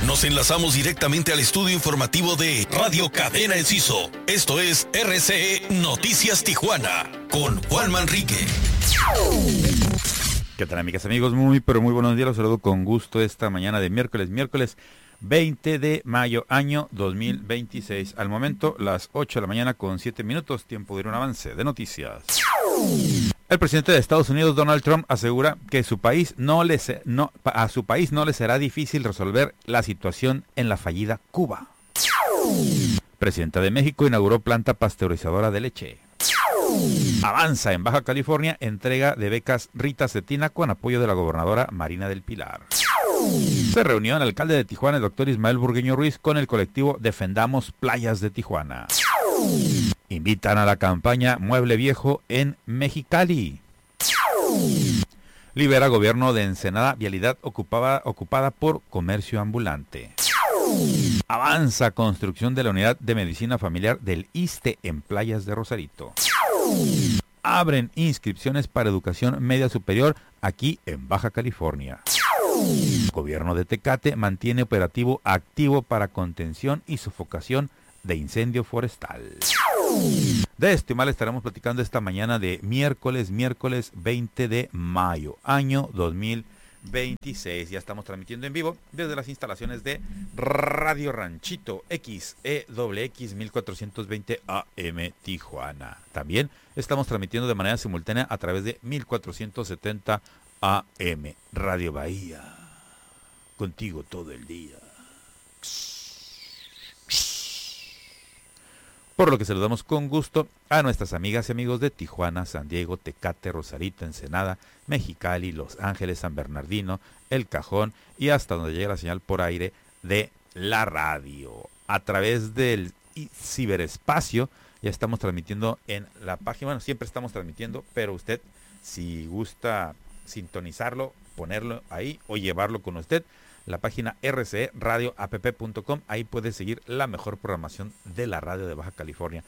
Nos enlazamos directamente al estudio informativo de Radio Cadena Enciso. Esto es RCE Noticias Tijuana con Juan Manrique. ¿Qué tal, amigas, amigos? Muy buenos días. Los saludo con gusto esta mañana de miércoles 20 de mayo, año 2026. Al momento, las 8 de la mañana con 7 minutos, tiempo de ir a un avance de noticias. El presidente de Estados Unidos, Donald Trump, asegura que a su país no le será difícil resolver la situación en la fallida Cuba. Presidenta de México inauguró planta pasteurizadora de leche. Avanza en Baja California entrega de becas Rita Cetina con apoyo de la gobernadora Marina del Pilar. Se reunió el alcalde de Tijuana, el doctor Ismael Burgueño Ruiz, con el colectivo Defendamos Playas de Tijuana. Invitan a la campaña Mueble Viejo en Mexicali. Libera gobierno de Ensenada vialidad ocupada por comercio ambulante. Avanza construcción de la unidad de medicina familiar del ISSSTE en Playas de Rosarito. Abren inscripciones para educación media superior aquí en Baja California. Gobierno de Tecate mantiene operativo activo para contención y sofocación de incendio forestal. De esto y más estaremos platicando esta mañana de miércoles 20 de mayo, año 2026. Ya estamos transmitiendo en vivo desde las instalaciones de Radio Ranchito XEWX 1420 AM Tijuana. También estamos transmitiendo de manera simultánea a través de 1470 AM Radio Bahía. Contigo todo el día. Por lo que saludamos con gusto a nuestras amigas y amigos de Tijuana, San Diego, Tecate, Rosarito, Ensenada, Mexicali, Los Ángeles, San Bernardino, El Cajón y hasta donde llega la señal por aire de la radio. A través del ciberespacio ya estamos transmitiendo en la página, bueno, siempre estamos transmitiendo, pero usted, si gusta sintonizarlo, ponerlo ahí o llevarlo con usted, la página rceradioapp.com, ahí puede seguir la mejor programación de la radio de Baja California,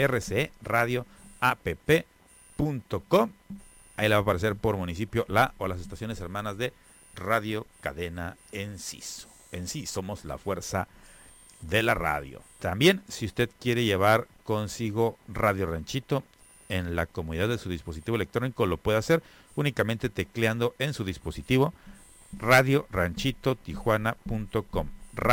rceradioapp.com, ahí le va a aparecer por municipio la o las estaciones hermanas de Radio Cadena Enciso. En sí somos la fuerza de la radio. También, si usted quiere llevar consigo Radio Ranchito en la comodidad de su dispositivo electrónico, lo puede hacer únicamente tecleando en su dispositivo radioranchitotijuana.com,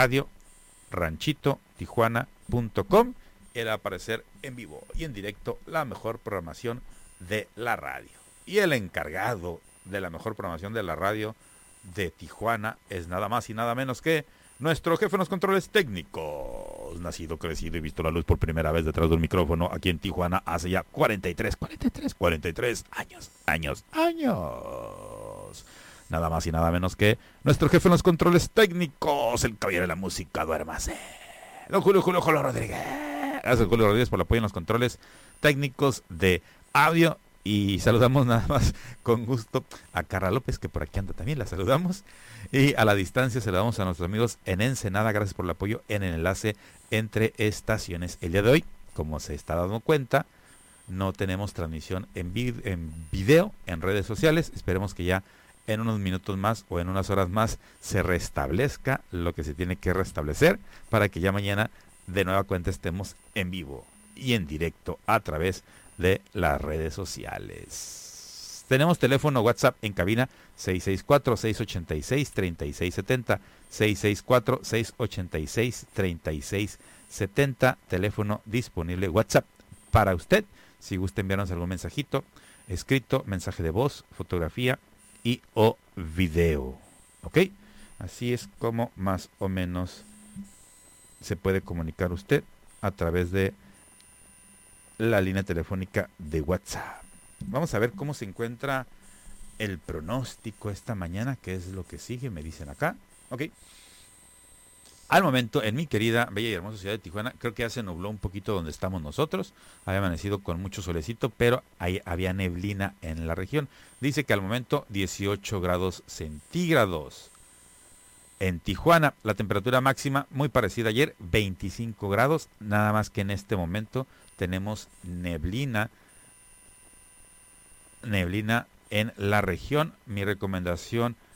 radioranchitotijuana.com. Él va a aparecer en vivo y en directo la mejor programación de la radio. Y el encargado de la mejor programación de la radio de Tijuana es nada más y nada menos que nuestro jefe en los controles técnicos, nacido, crecido y visto la luz por primera vez detrás de un micrófono aquí en Tijuana hace ya 43 años. Nada más y nada menos que nuestro jefe en los controles técnicos, el caballero de la música, duérmase, don Julio Rodríguez. Gracias, Julio Rodríguez, por el apoyo en los controles técnicos de audio. Y saludamos nada más con gusto a Carla López, que por aquí anda también, la saludamos. Y a la distancia saludamos a nuestros amigos en Ensenada, gracias por el apoyo en el enlace entre estaciones. El día de hoy, como se está dando cuenta, no tenemos transmisión en video en redes sociales. Esperemos que ya en unos minutos más o en unas horas más se restablezca lo que se tiene que restablecer para que ya mañana de nueva cuenta estemos en vivo y en directo a través de las redes sociales. Tenemos teléfono WhatsApp en cabina 664-686-3670, 664-686-3670, teléfono disponible WhatsApp para usted, si gusta enviarnos algún mensajito escrito, mensaje de voz, fotografía y o video. ¿Ok? Así es como más o menos se puede comunicar usted a través de la línea telefónica de WhatsApp. Vamos a ver cómo se encuentra el pronóstico esta mañana, qué es lo que sigue, me dicen acá. Ok. Al momento, en mi querida, bella y hermosa ciudad de Tijuana, creo que ya se nubló un poquito donde estamos nosotros. Había amanecido con mucho solecito, pero ahí había neblina en la región. Dice que al momento 18 grados centígrados. En Tijuana, la temperatura máxima muy parecida a ayer, 25 grados. Nada más que en este momento tenemos neblina en la región. Mi recomendación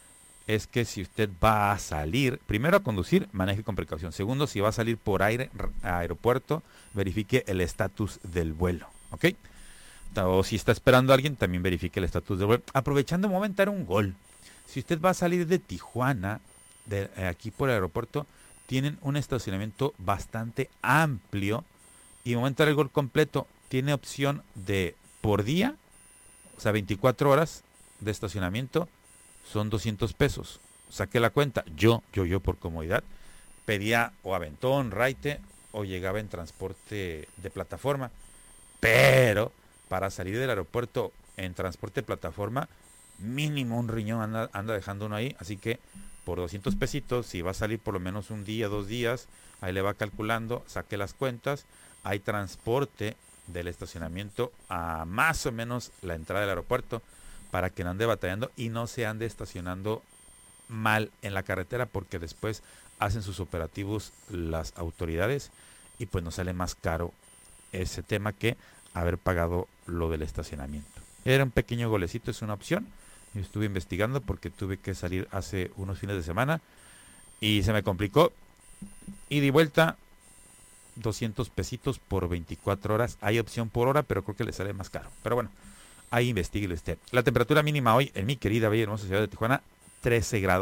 es que si usted va a salir, primero a conducir, maneje con precaución. Segundo, si va a salir por aire a aeropuerto, verifique el estatus del vuelo, ¿ok? O si está esperando a alguien, también verifique el estatus del vuelo. Aprovechando, me voy a aventar un gol. Si usted va a salir de Tijuana, aquí por el aeropuerto, tienen un estacionamiento bastante amplio y me voy a aventar el gol completo. Tiene opción de por día, o sea, 24 horas de estacionamiento, son 200 pesos. Saqué la cuenta. Yo por comodidad, pedía o aventón, raite, o llegaba en transporte de plataforma. Pero para salir del aeropuerto en transporte de plataforma, mínimo un riñón anda dejando uno ahí. Así que por 200 pesitos, si va a salir por lo menos un día, 2 días, ahí le va calculando, saque las cuentas. Hay transporte del estacionamiento a más o menos la entrada del aeropuerto, para que no ande batallando y no se ande estacionando mal en la carretera, porque después hacen sus operativos las autoridades y pues nos sale más caro ese tema que haber pagado lo del estacionamiento. Era un pequeño golecito, es una opción. Yo estuve investigando porque tuve que salir hace unos fines de semana y se me complicó. Y de vuelta, 200 pesitos por 24 horas. Hay opción por hora, pero creo que le sale más caro. Pero bueno, ahí investigue usted. La temperatura mínima hoy en mi querida bella hermosa ciudad de Tijuana, 13 grados.